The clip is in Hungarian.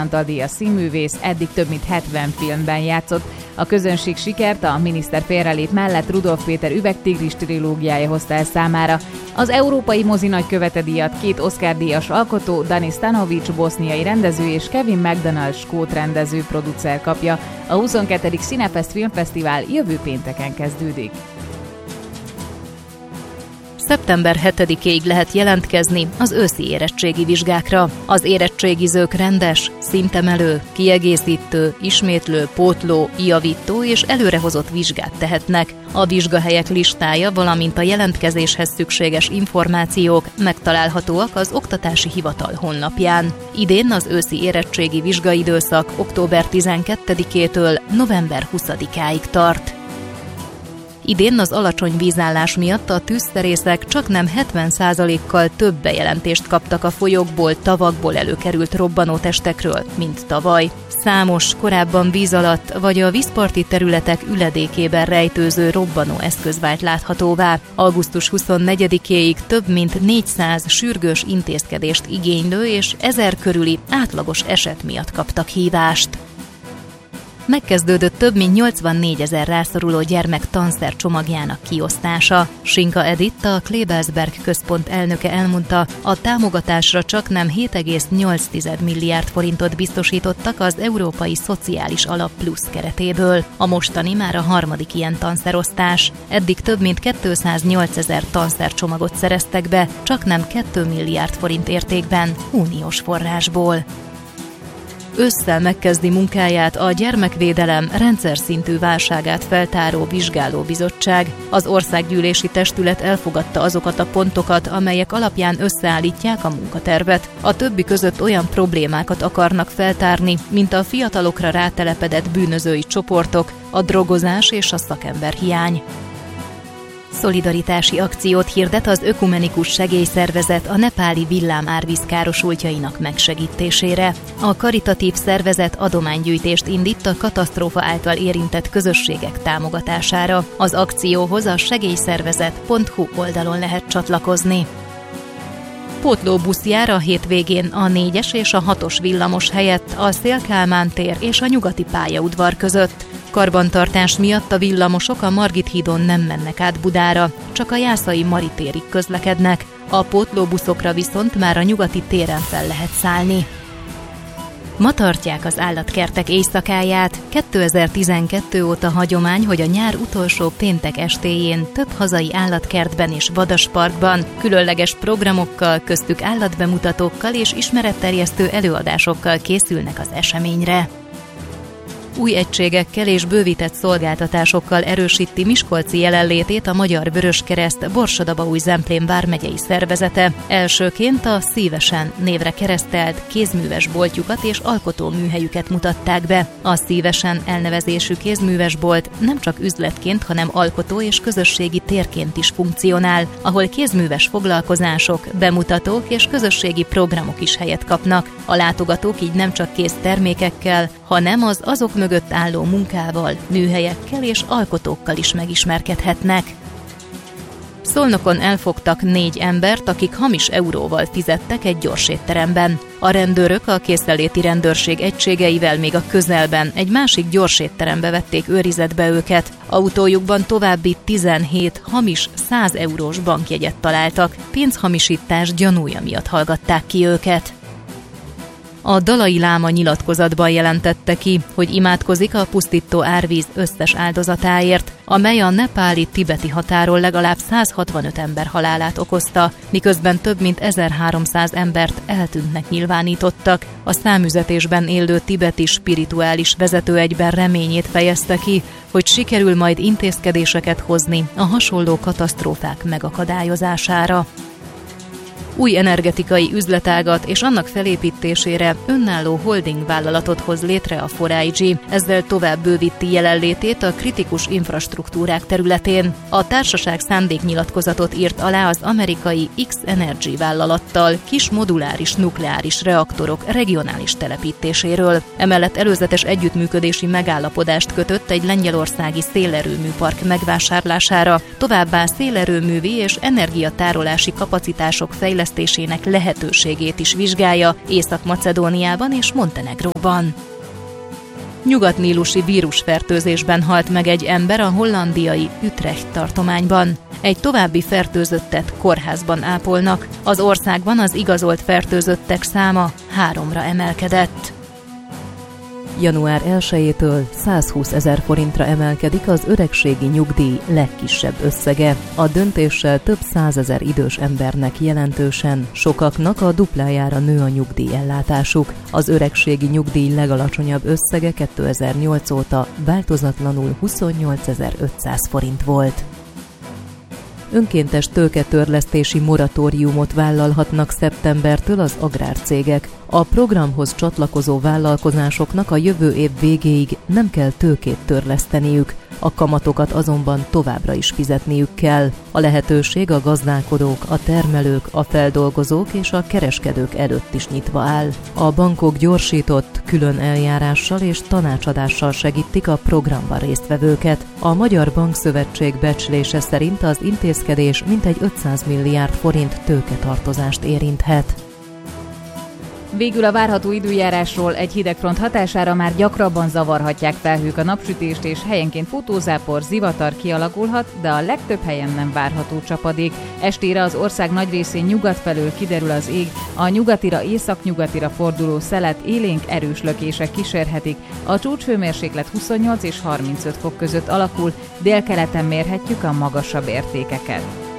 Antal-díjas színművész, eddig több mint 70 filmben játszott. A közönség sikert a Miniszter félrelép mellett Rudolf Péter Üvegtigris trilógiája hozta el számára. Az Európai Mozi Nagykövete díjat 2 Oscar-díjas alkotó, Dani Stanovic boszniai rendező és Kevin McDonald skót rendező-producer kapja. A 22. Cinefest Filmfesztivál jövő pénteken kezdődik. Szeptember 7-ig lehet jelentkezni az őszi érettségi vizsgákra. Az érettségizők rendes, szintemelő, kiegészítő, ismétlő, pótló, javító és előrehozott vizsgát tehetnek. A vizsgahelyek listája, valamint a jelentkezéshez szükséges információk megtalálhatóak az Oktatási Hivatal honlapján. Idén az őszi érettségi vizsgaidőszak október 12-től november 20-áig tart. Idén az alacsony vízállás miatt a tűzszerészek csaknem 70%-kal több bejelentést kaptak a folyókból, tavakból előkerült robbanótestekről, mint tavaly. Számos, korábban víz alatt vagy a vízparti területek üledékében rejtőző robbanó eszköz vált láthatóvá. Augusztus 24-éig több mint 400 sürgős intézkedést igénylő és 1000 körüli átlagos eset miatt kaptak hívást. Megkezdődött több mint 84 000 rászoruló gyermek tanszercsomagjának kiosztása. Sinka Edith, a Klebersberg központ elnöke elmondta, a támogatásra csaknem 7,8 milliárd forintot biztosítottak az Európai Szociális Alap Plusz keretéből. A mostani már a 3. ilyen tanszerosztás. Eddig több mint 208 000 tanszercsomagot szereztek be, csaknem 2 milliárd forint értékben uniós forrásból. Ősszel megkezdi munkáját a gyermekvédelem rendszer szintű válságát feltáró vizsgálóbizottság. Az országgyűlési testület elfogadta azokat a pontokat, amelyek alapján összeállítják a munkatervet. A többi között olyan problémákat akarnak feltárni, mint a fiatalokra rátelepedett bűnözői csoportok, a drogozás és a szakemberhiány. Szolidaritási akciót hirdet az Ökumenikus Segélyszervezet a nepáli villámárvíz károsultjainak megsegítésére. A karitatív szervezet adománygyűjtést indít a katasztrófa által érintett közösségek támogatására. Az akcióhoz a segélyszervezet.hu oldalon lehet csatlakozni. Pótlóbusz jár a hétvégén a 4-es és a 6-os villamos helyett a Széll-Kálmán tér és a nyugati pályaudvar között. Karbantartás miatt a villamosok a Margit hídon nem mennek át Budára, csak a Jászai Mari térig közlekednek. A pótlóbuszokra viszont már a nyugati téren fel lehet szállni. Ma tartják az állatkertek éjszakáját. 2012 óta hagyomány, hogy a nyár utolsó péntek estéjén több hazai állatkertben és vadasparkban különleges programokkal, köztük állatbemutatókkal és ismeretterjesztő előadásokkal készülnek az eseményre. Új egységekkel és bővített szolgáltatásokkal erősíti miskolci jelenlétét a Magyar Vöröskereszt Borsod-Abaúj-Zemplén vármegyei szervezete. Elsőként a Szívesen névre keresztelt kézműves boltjukat és alkotóműhelyüket mutatták be. A Szívesen elnevezésű kézművesbolt nem csak üzletként, hanem alkotó és közösségi térként is funkcionál, ahol kézműves foglalkozások, bemutatók és közösségi programok is helyet kapnak. A látogatók így nem csak kész termékekkel, hanem az azok mögött álló munkával, műhelyekkel és alkotókkal is megismerkedhetnek. Szolnokon elfogtak 4 embert, akik hamis euróval fizettek egy gyorsétteremben. A rendőrök a készenléti rendőrség egységeivel még a közelben egy másik gyorsétterembe vették őrizetbe őket. Autójukban további 17 hamis 100 eurós bankjegyet találtak. Pénzhamisítás gyanúja miatt hallgatták ki őket. A Dalai Láma nyilatkozatban jelentette ki, hogy imádkozik a pusztító árvíz összes áldozatáért, amely a nepáli-tibeti határon legalább 165 ember halálát okozta, miközben több mint 1300 embert eltűntnek nyilvánítottak. A számüzetésben élő tibeti spirituális vezető egyben reményét fejezte ki, hogy sikerül majd intézkedéseket hozni a hasonló katasztrófák megakadályozására. Új energetikai üzletágat és annak felépítésére önálló holding vállalatot hoz létre a 4IG, ezzel tovább bővíti jelenlétét a kritikus infrastruktúrák területén. A társaság szándéknyilatkozatot írt alá az amerikai X-Energy vállalattal kis moduláris nukleáris reaktorok regionális telepítéséről. Emellett előzetes együttműködési megállapodást kötött egy lengyelországi szélerőműpark megvásárlására, továbbá szélerőművi és energiatárolási kapacitások fejlesztésére törlesztésének lehetőségét is vizsgálja Észak-Macedóniában és Montenegróban. Nyugat-nílusi vírusfertőzésben halt meg egy ember a hollandiai Utrecht tartományban. Egy további fertőzöttet kórházban ápolnak. Az országban az igazolt fertőzöttek száma 3-ra emelkedett. Január 1-től 120 000 forintra emelkedik az öregségi nyugdíj legkisebb összege. A döntéssel több 100 000 idős embernek jelentősen, sokaknak a duplájára nő a nyugdíjellátásuk. Az öregségi nyugdíj legalacsonyabb összege 2008 óta változatlanul 28 500 forint volt. Önkéntes tőketörlesztési moratóriumot vállalhatnak szeptembertől az agrárcégek. A programhoz csatlakozó vállalkozásoknak a jövő év végéig nem kell tőkét törleszteniük, a kamatokat azonban továbbra is fizetniük kell. A lehetőség a gazdálkodók, a termelők, a feldolgozók és a kereskedők előtt is nyitva áll. A bankok gyorsított, külön eljárással és tanácsadással segítik a programban résztvevőket. A Magyar Bankszövetség becslése szerint az intézkedés mintegy 500 milliárd forint tőketartozást érinthet. Végül a várható időjárásról: egy hidegfront hatására már gyakrabban zavarhatják felhők a napsütést, és helyenként futózápor, zivatar kialakulhat, de a legtöbb helyen nem várható csapadék. Estére az ország nagy részén nyugat felől kiderül az ég, a nyugatira, északnyugatira forduló szelet élénk erős lökések kísérhetik. A csúcshőmérséklet 28 és 35 fok között alakul, délkeleten mérhetjük a magasabb értékeket.